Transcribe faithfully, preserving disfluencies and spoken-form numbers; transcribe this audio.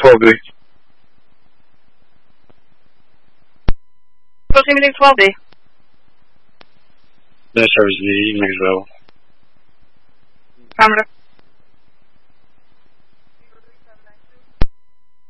twelve B. Proximity twelve B. That serves the next level. Affirmative.